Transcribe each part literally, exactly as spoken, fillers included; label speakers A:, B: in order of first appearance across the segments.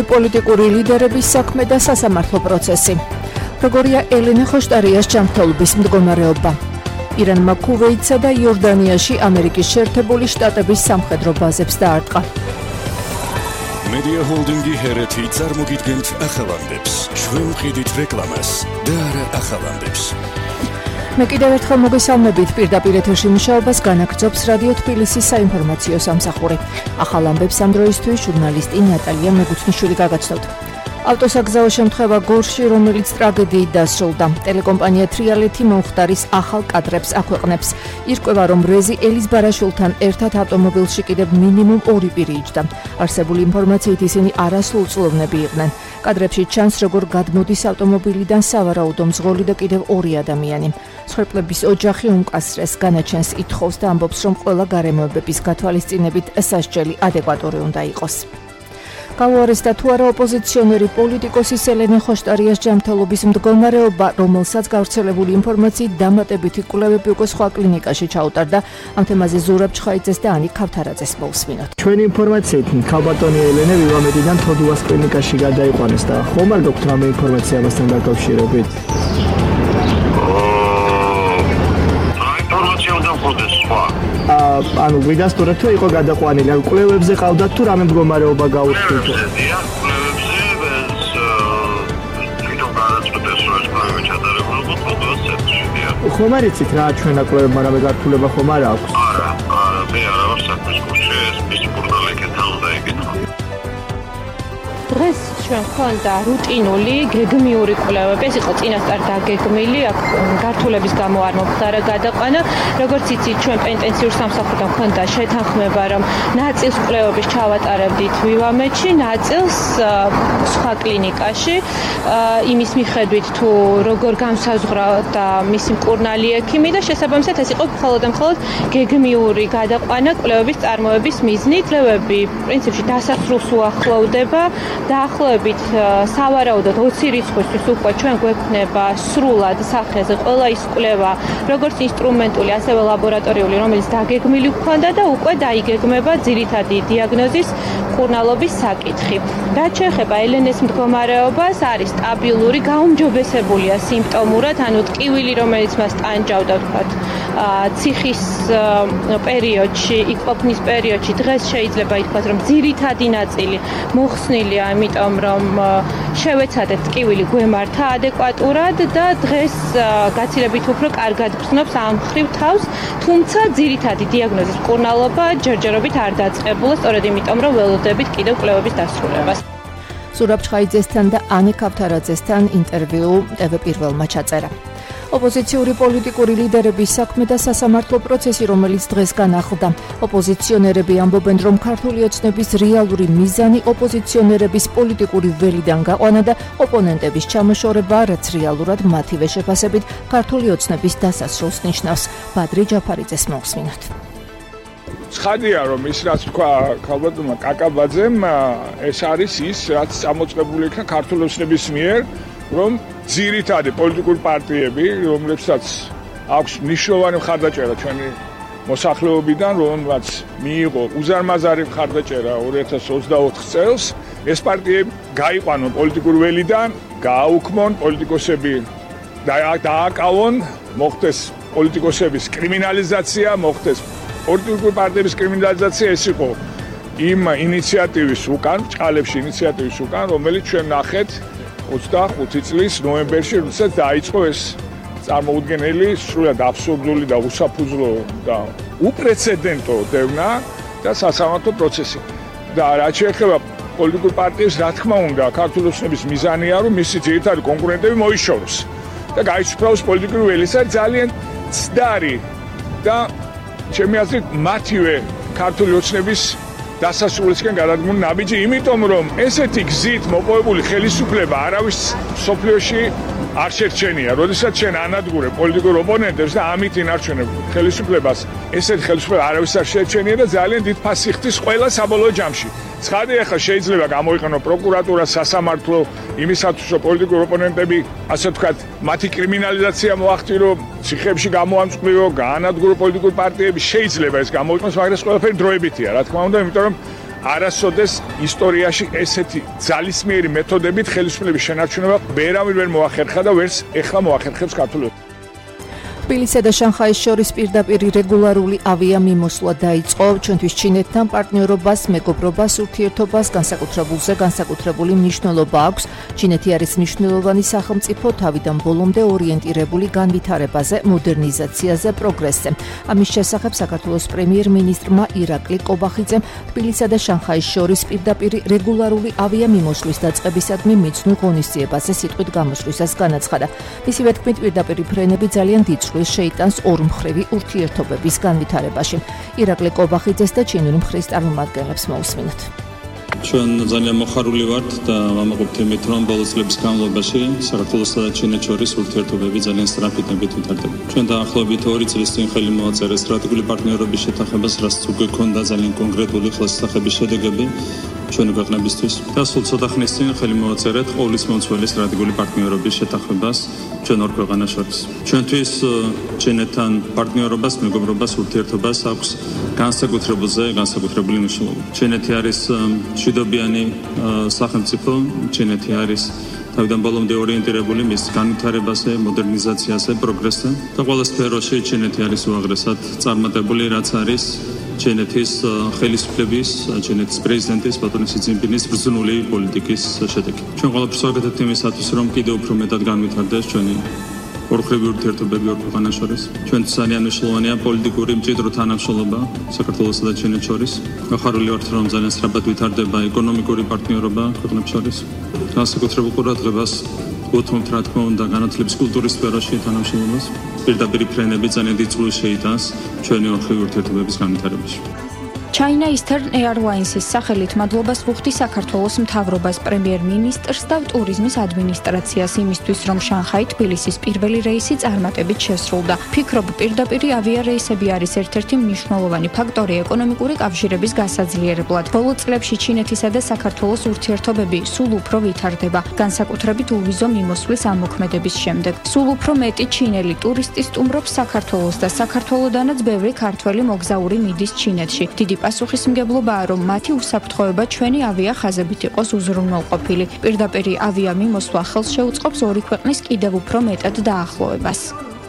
A: პოლიტიკური ლიდერების საქმე და სასამართლო პროცესი. როგორია ელენე ხოშტარიას ჯანმრთელობის მდგომარეობა. ირანმა ქუვეითსა და იორდანიაში ამერიკის შეერთებული შტატების სამხედრო ბაზებს დაარტყა.
B: Media Holdingi ჰერეთი წარმოგიდგენთ ახალანდებს. ჩვენ ვყიდით რეკლამას და არა ახალანდებს.
A: მე კიდევ ერთხელ მოგესალმებით პირდაპირ ეთერში მუშაობას განაგრძობს რადიო თბილისის საინფორმაციო სამსახური. ახალ ამბებს ამ დროისთვის ჟურნალისტი ნატალია მეგუთნიშვილი გაგაცნობთ. ავტოსაგზაო შემთხვევა გორში, რომელიც ტრაგედიით დასრულდა. ტელეკომპანია თრიალეთი მომხდარის ახალ კადრებს აქვეყნებს. ირკვევა, რომ რეზი ელიზბარაშვილთან ერთად ავტომობილში კიდევ მინიმუმ ორი პირი იჯდა. არსებული ინფორმაციით ისინი არასრულწლოვნები იყვნენ. კადრებში ჩანს, როგორ გადმოდის ავტომობილიდან სავარაუდო მძღოლი და კიდევ ორი ადამიანი. მსხვერპლების ოჯახი უმკაცრეს განაჩენს ითხოვს და ამბობს, რომ ყველა გარემოებების გათვალისწინებით სასჯელი ადეკვატური უნდა იყოს. გაუარესდა თუ არა ოპოზიციონერი პოლიტიკოსის ელენე ხოშტარიას ჯანმრთელობის მდგომარეობა, რომელსაც გავრცელებული ინფორმაციით დამატებითი კვლევები უკვე სხვა კლინიკაში ჩაუტარდა. ამ თემაზე ზურაბ ჩხაიძეს და ანი ქავთარაძეს მოვსმინოთ.
C: ჩვენი ინფორმაციით ქალბატონი ელენე ვილამედიდან თოდუას კლინიკაში გადაიყვანეს და ხომ არ გაქვთ რამე ინფორმაცია ამასთან დაკავშირებით? ანუ ვიდასტურებთ თუ იყო გადაყვანილი, ანუ კვლევებზე ყავდათ თუ რამე მდგომარეობა გაუხსნით?
D: კვლევებზე, თვითონ გადაწყვეტეს, რომ ეს კვლევები ჩატარებული იყო თოდუას ცენტრში.
C: ხომ არ იცით რა ჩვენა კვლევებმა რამე გართულება ხომ არ აქვს?
D: არა, არა, მე არ ვარ საქმის კურსში, ეს მის ჟურნალი ეკეთა უნდა ეკითხო.
E: დღეს ჩვენ ხონდა რუტინული გეგმიური კვლევები, ეს იყო წინასწარ დაგეგმილი, აქ გართულების გამო არ მომხდარა გადაყვანა. როგორც იცით, ჩვენ პენტენციურ სამსახურთან ხონდა შეთანხმება, რომ ნაწილს კვლევების ჩავატარებდით ვივამეთში, ნაწილს სხვა კლინიკაში, იმის მიხედვით თუ როგორ განსაზღვრა და მისი მკურნალი ექიმი და შესაბამისად ეს იყო მხოლოდ და მხოლოდ გეგმიური გადაყვანა კვლევების წარმოების მიზნით. კვლევები პრინციპში დასასრულს უახლოვდება. დაახლოებით სავარაუდოდ ოცი რიცხვისთვის უკვე ჩვენ გვექნება სრულად სახეზე ყველა ის კვლევა, როგორც ინსტრუმენტული, ასევე ლაბორატორიული, რომელიც დაგეგმილი გვქონდა და უკვე დაიგეგმება ძირითადი დიაგნოზის მკურნალობის საკითხი. რაც შეეხება ელენეს მდგომარეობას, არის სტაბილური, გაუმჯობესებულია სიმპტომურად, ანუ ტკივილი, რომელიც მას ტანჯავდა, ვთქვათ, ციხის პერიოდში, იქ ყოფნის პერიოდში, დღეს შეიძლება ითქვას, რომ ძირითადი ნაწილი მოხსნილია, იმიტომ რომ შევეცადეთ ტკივილი გვემართა ადეკვატურად და დღეს გაცილებით უფრო კარგად გრძნობს ამ მხრივ თავს, თუმცა ძირითადი დიაგნოზის მკურნალობა ჯერჯერობით არ დაწყებულა, სწორედ იმიტომ რომ ველოდებით კიდევ კვლევების დასრულებას.
A: ზურაბ ჩხაიძესთან და ანი ქავთარაძესთან ინტერვიუ ტევ პირველმა ჩაწერა. ოპოზიციური პოლიტიკური ლიდერების საქმე და სასამართლო პროცესი, რომელიც დღეს განახლდა. ოპოზიციონერები ამბობენ, რომ ქართული ოცნების რეალური მიზანი ოპოზიციონერების პოლიტიკური ველიდან გაყვანა და ოპონენტების ჩამოშორება, რაც რეალურად მათივე შეფასებით ქართული ოცნების დასასრულს ნიშნავს. ბადრი ჯაფარიძეს მოვსმინოთ.
F: ცხადია, რომ ის რაც თქვა ქალბატონმა კაკაბაძემ, ეს არის ის, რაც წამოწყებული იქნა ქართული ოცნების მიერ, რომ ძირითადი პოლიტიკური პარტიები, რომლებსაც აქვს მნიშვნელოვანი მხარდაჭერა ჩვენი მოსახლეობიდან, რომელსაც მიიღო უზარმაზარი მხარდაჭერა ორი ათას ოცდაოთხ წელს, ეს პარტიები გაიყვანონ პოლიტიკურ ველიდან, გააუქმონ პოლიტიკოსები, დააკავონ, მოხდეს პოლიტიკოსების კრიმინალიზაცია, მოხდეს პოლიტიკური პარტიების კრიმინალიზაცია. ეს იყო იმ ინიციატივის უკან, ჭყალებში ინიციატივის უკან, რომელიც ჩვენ ნახეთ ოცდახუთი წლის ნოემბერში, როდესაც დაიწყო ეს წარმოუდგენელი, სრულიად აბსურდული და უსაფუძვლო და უპრეცედენტო დევნა და სასამართლო პროცესი. და რაც შეეხება პოლიტიკურ პარტიებს, რა თქმა უნდა, ქართული ოცნების მიზანია, რომ მისი ძირითადი კონკურენტები მოიშოროს და გაიცვალოს პოლიტიკური ველი. ეს არის ძალიან ცდარი და ჩემი აზრით მათივე ქართული ოცნების დასასრულისკენ გადადგმული ნაბიჯი, იმიტომ რომ ესეთი გზით მოპოვებული ხელისუფლება არავის სოფლიოში არ შერჩენია. როდესაც ჩვენ ანადგურებ პოლიტიკურ ოპონენტებს და ამით ინარჩუნებ ხელისუფლებას, ესეთი ხელისუფლება არავის არ შერჩენია და ძალიან დიდ ფასს იხდის ყველა საბოლოო ჯამში. ცხადია, ხა შეიძლება გამოიყენოს პროკურატურა, სასამართლო იმისათვის, რომ პოლიტიკური ოპონენტები, ასე ვთქვათ, მათი კრიმინალიზაცია მოახდინო, ციხეებში გამოამწყვიო, გაანადგურო პოლიტიკური პარტიები, შეიძლება ეს გამოიყენოს, მაგრამ ეს ყველაფერი დროებითია, რა თქმა უნდა, იმიტომ რომ არასოდეს ისტორიაში ესეთი ძალისმიერი მეთოდებით ხელისუფლების შენარჩუნება ვერავინ ვერ მოახერხა და ვერც ეხლა მოახერხებს ქართულ
A: თბილისსა და შანხაის შორის პირდაპირ რეგულარული ავიამიმოსვლა დაიწყო. ჩვენთვის ჩინეთთან პარტნიორობას, მეგობრობას, ურთიერთობას განსაკუთრებულზე განსაკუთრებული მნიშვნელობა აქვს. ჩინეთი არის მნიშვნელოვანი სახელმწიფო, თავიდან ბოლომდე ორიენტირებული განვითარებაზე, მოდერნიზაციაზე, პროგრესზე. ამის შესახებ საქართველოს პრემიერ-მინისტრმა ირაკლი კობახიძემ თბილისსა და შანხაის შორის პირდაპირ რეგულარული ავიამიმოსვლის დაწყებისადმი მიცნულ ღონისძიებაზე სიტყვით გამოსვლისას განაცხადა. მისივე თქმით, პირდაპირ ფრენები ძალიან დიდ შეიტანს ორმხრივი ურთიერთობების განვითარებაში. ირაკლი კობახიძეს და ჩინური მხრის წარმომადგენლებს მოусმინოთ.
G: ჩვენ ძალიან მოხარული ვართ და ვამაყობთ იმით, რომ ბოლო წლების განმავლობაში საქართველოსა და ჩინეთს შორის ურთიერთობები ძალიან სწრაფი ტემპით ვითარდება. ჩვენ დაახლოებით ორი წლის წინ ხელი მოაწერეს სტრატეგიული პარტნიორობის შეთანხმებას, რაც უკვე ჰქონდა ძალიან კონკრეტული ხელშესახების შედეგები ჩვენი ქვეყნებისთვის. და სულ ცოტა ხნის წინ ხელი მოაწერეთ ყოვლისმომცველი სტრატეგიული პარტნიორობის შეთანხმებას ჩვენ ორ ქვეყანას შორის. ჩვენთვის ჩინეთთან პარტნიორობას, მეგობრობას, ურთიერთობას აქვს განსაკუთრებულზე განსაკუთრებული მნიშვნელობა. ჩინეთი არის მშვიდობიანი სახელმწიფო, ჩინეთი არის თავიდან ბოლომდე ორიენტირებული მის განვითარებაზე, მოდერნიზაციაზე, პროგრესზე და ყველა სფეროში ჩინეთი არის უაღრესად წარმატებული, რაც არის ჩინეთის ხელისუფლების, ჩინეთის პრეზიდენტის ბატონი სი ძინპინის ბრძნული პოლიტიკის შედეგი. ჩვენ ყველაფერს ვაკეთებთ იმისათვის, რომ კიდევ უფრო მეტად განვითარდეს ჩვენი ორმხრივი ურთიერთობები ორ ქვეყანას შორის. ჩვენთვის ძალიან მნიშვნელოვანია პოლიტიკური მჭიდრო თანამშრომლობა საქართველოსა და ჩინეთს შორის. მოხარული ვართ, რომ ძალიან სწრაფად ვითარდება ეკონომიკური პარტნიორობა ქვეყნებს შორის. განსაკუთრებულ ყურადღებას ვუთმობთ, რა თქმა უნდა, განათლების კულტურის სფეროში თანამშრომლობას. პირდაპირ ფრენები ძალიან დიდ წვლილს შეიტანს ჩვენი ორმხრივი ურთიერთობების განვითარებაში.
H: China Eastern Airlines-ის სახელით მადლობას ვუხდი საქართველოს მთავრობას, პრემიერ-მინისტრს და ტურიზმის ადმინისტრაციას იმისთვის, რომ შანხაი თბილისის პირველი რეისი წარმატებით შესრულდა. ფიქრობ, პირდაპირი ავიარეისები არის ერთ-ერთი მნიშვნელოვანი ფაქტორი ეკონომიკური კავშირების გასაძლიერებლად. ბოლო წლებში ჩინეთისა და საქართველოს ურთიერთობები სულ უფრო ვითარდება, განსაკუთრებით უვიზო მიმოსვლის ამოქმედების შემდეგ. სულ უფრო მეტი ჩინელი ტურისტი სტუმრობს საქართველოს და საქართველოდანაც ბევრი ქართველი მოგზაური მიდის ჩინეთში. დიდი პასუხისმგებლობაა, რომ მათი უსაფრთხოება ჩვენი ავიახაზებით იყოს უზრუნველყოფილი. პირდაპირი ავიამიმოსვლა ხელს შეუწყობს ორი ქვეყნის კიდევ უფრო მეტად დაახლოებას.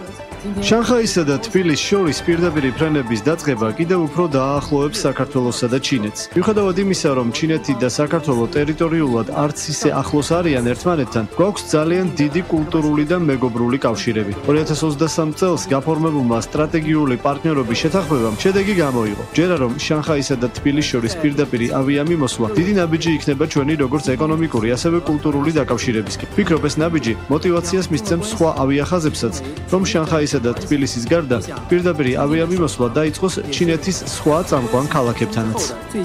C: შანხაისა და თბილისის შორის პირდაპირი ფრენების დაწყება კიდევ უფრო დაახლოებს საქართველოსა და ჩინეთს. მიუხედავად იმისა, რომ ჩინეთი და საქართველო ტერიტორიულად არც ისე ახლოს არიან ერთმანეთთან, გვაქვს ძალიან დიდი კულტურული და მეგობრული კავშირები. ორი ათას ოცდასამ წელს გაფორმებულმა სტრატეგიული პარტნიორობის შეთანხმებამ შედეგი გამოიღო. ჯერა რომ შანხაისა და თბილისის შორის პირდაპირი ავიამიმოსვლა დიდი ნაბიჯი იქნება ჩვენი როგორც ეკონომიკური, ასევე კულტურული დაკავშირებისკენ. ვფიქრობ, ეს ნაბიჯი მოტივაციას მისცემს სხვა ავიახაზებსაც, რომ შანხაის და თბილისის გარდა პირდაპირი ავიამიმოსვლა დაიწყოს ჩინეთის სხვა წამყვან ქალაქებთანაც.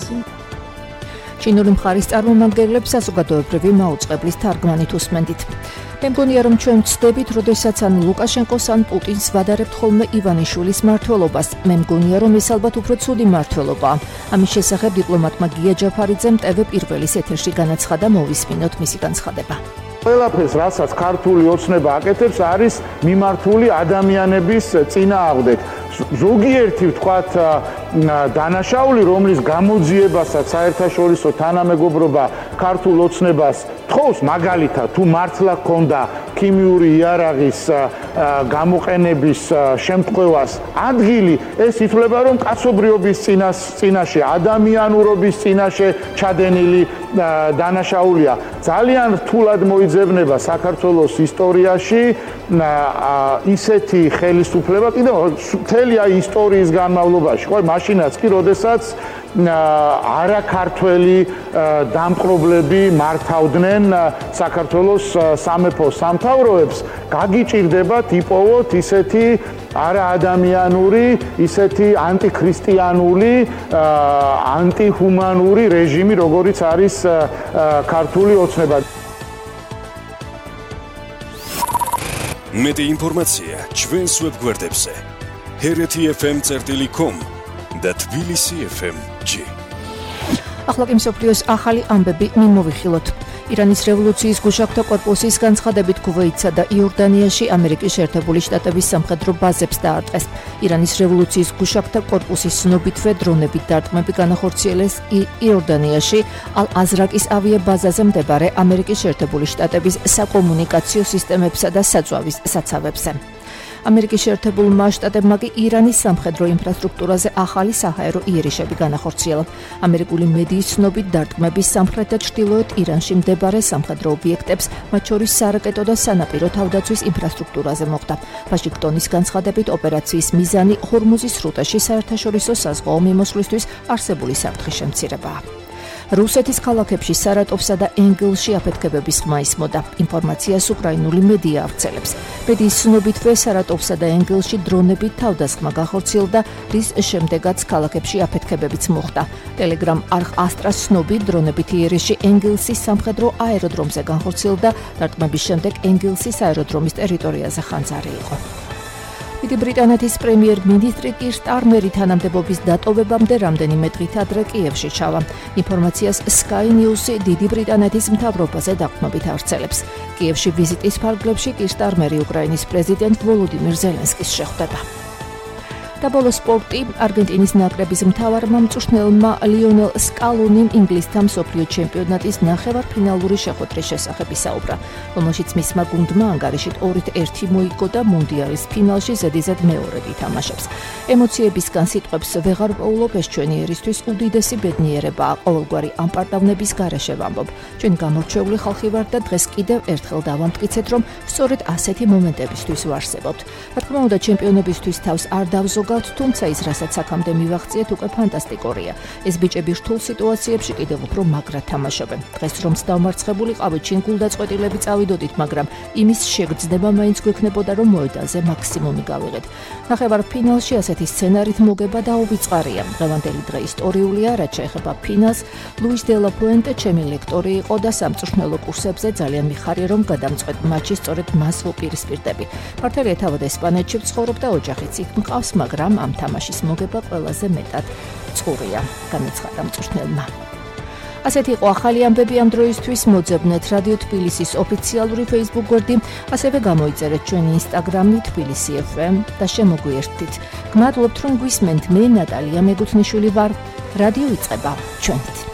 A: ჩინური მხარის წარმომადგენლებს საზოგადოებრივი მაუწყებლის თარგმანით უსმენდით. მე მგონია, რომ ჩვენ ვცდებით, როდესაც ან ლუკაშენკოს ან პუტინს ვადარებთ ხოლმე ივანიშვილის მმართველობას. მე მგონია, რომ ეს ალბათ უფრო ცუდი მმართველობაა. ამის შესახებ დიპლომატმა გია ჯაფარიძემ ტევ პირველის ეთერში განაცხადა, მოვისმინოთ მისი განცხადება.
I: ყველაფერს, რასაც ქართული ოცნება აკეთებს, არის მიმართული ადამიანების წინააღმდეგ. ზოგიერთი ვთქვათ დანაშაული, რომლის გამოძიებასაც საერთაშორისო თანამეგობრობა ქართულ ოცნებას თხოვს, მაგალითად, თუ მართლა ქონდა ქიმიური იარაღის გამოყენების შემთხვევას ადგილი, ეს ითვლება, რომ კაცობრიობის წინაშე, ადამიანურობის წინაშე ჩადენილი დანაშაულია. ძალიან რთულად მოიძებნება საქართველოს ისტორიაში ისეთი ხელისუფლება, კიდევ მთელი აი ისტორიის განმავლობაში, ხო, მაშინაც კი, როდესაც არაქართველი დამპყრობლები მართავდნენ საქართველოს სამეფო სამთავროებს, გაგიჭირდებათ იპოვოთ ისეთი არაადამიანური, ისეთი ანტიქრისტიანული, ანტიჰუმანური რეჟიმი, როგორიც არის ქართული ოცნება.
B: მეტი ინფორმაცია ჩვენს ვებგვერდებზე ჰერეთი ეფ ემ წერტილი კომ და თბილისი ეფ ემ ჯი.
A: ახლა კი მსოფლიოს ახალი ამბები მიმოვიხილოთ. ირანის რევოლუციის გუშაგთა კორპუსის განცხადებით ქუვეითსა და იორდანიაში ამერიკის შეერთებული შტატების სამხედრო ბაზებს დაარტყეს. ირანის რევოლუციის გუშაგთა კორპუსის ცნობითვე დრონებით დარტყმები განახორციელეს იორდანიაში ალ-აზრაკის ავიაბაზაზე მდებარე ამერიკის შეერთებული შტატების საკომუნიკაციო სისტემებსა და საწვავის საცავებზე. ამერიკის შეერთებულმა შტატებმა კი ირანის სამხედრო ინფრასტრუქტურაზე ახალი საჰაერო იერიშები განახორციელა. ამერიკული მედიის ცნობით დარტყმების სამხრეთ და ჩრდილოეთ ირანში მდებარე სამხედრო ობიექტებს, მათ შორის სარაკეტო და სანაპირო თავდაცვის ინფრასტრუქტურაზე მოხდა. ვაშინგტონის განცხადებით ოპერაციის მიზანი ჰორმუზის სრუტეში საერთაშორისო საზღვაო მიმოსვლისთვის არსებული საფრთხის შემცირებაა. რუსეთის ქალაქებში სარატოვსა და ენგელში აფეთქებების ხმა ისმოდა. ინფორმაციას უკრაინული მედია ავრცელებს. მედიის ცნობითვე სარატოვსა და ენგელში დრონებით თავდასხმა განხორციელდა, რის შემდეგაც ქალაქებში აფეთქებებიც მოხდა. ტელეგრამ არხ ასტრას ცნობით დრონებით იერიში ენგელსის სამხედრო აეროდრომზე განხორციელდა, დარტყმების შემდეგ ენგელსის აეროდრომის ტერიტორიაზე ხანძარი იყო. დიდი ბრიტანეთის პრემიერ-მინისტრი კիր სტარმერი თანამდებობის დატოვებამდე რამდენიმე დღით ადრე კიევში ჩავა. ინფორმაციას Sky News-ი დიდი ბრიტანეთის მთავრობაზე დაყრდნობით ავრცელებს. კიევში ვიზიტის ფარგლებში კիր სტარმერი უკრაინის პრეზიდენტ ვოლოდიმირ ზელენსკის შეხვდება. და ბოლო სპორტი, არგენტინის ნაკრების მთავარმა მწვრთნელმა ლიონელ სკალონიმ ინგლისთან მსოფლიო ჩემპიონატის ნახევარფინალური შეხვედრის შესახებ ისაუბრა, რომელშიც მისმა გუნდმა ანგარიშით ორით ერთი მოიგო და მუნდიალის ფინალში ზედიზედ მეორედ ითამაშებს. ემოციებისგან სიტყვებს ვეღარ პოულობ, ეს ჩვენი ერისთვის უდიდესი ბედნიერებაა, ყოველგვარი ამპარტავნების გარეშე ვამბობ. ჩვენ გამორჩეული ხალხი ვართ და დღეს კიდევ ერთხელ დავამტკიცეთ, რომ სწორედ ასეთი მომენტებისთვის ვარსებობთ. რა თქმა უნდა, ჩემპიონობისთვის თავს არ დავზოგავთ, თუმცა ის, რასაც აქამდე მივაღწიეთ, უკვე ფანტასტიკურია. ეს ბიჭები რთულ სიტუაციებში კიდევ უფრო მაგრად თამაშობენ. დღეს რომც დავმარცხებულიყავით, შინ გულდაწყვეტილები წავიდოდით, მაგრამ იმის შეგრძნება მაინც გვექნებოდა, რომ მოედანზე მაქსიმუმი გავიღეთ. ნახევარფინალში ასეთი სცენარით მოგება დაუვიწყარია. დღევანდელი დღე ისტორიულია, რაც შეეხება ფინალს. ლუის დე ლა პუენტე ჩემი ლექტორი იყო და სამწვრთნელო კურსებზე ძალიან მიხარია, რომ გადამწყვეტ მატჩში სწორედ მას ვუპირისპირდები. მართალია, თავად ესპანეთში ვცხოვრობ და ოჯახიც იქ მყავს, მაგრამ ამ თამაშის მოგება ყველაზე მეტად წყურია, განაცხადა მწვრთნელმა. ასეთი იყო ახალი ამბები ამ დროისთვის. მოძებნეთ რადიო თბილისის ოფიციალური Facebook გვერდი, ასევე გამოიწერეთ ჩვენი Instagram-ი თბილისი ეფ ემ და შემოგვიერთდით. გმადლობთ, რომ გვისმენთ. მე ნატალია მეგუთნიშვილი ვარ. რადიო იწყება ჩვენით.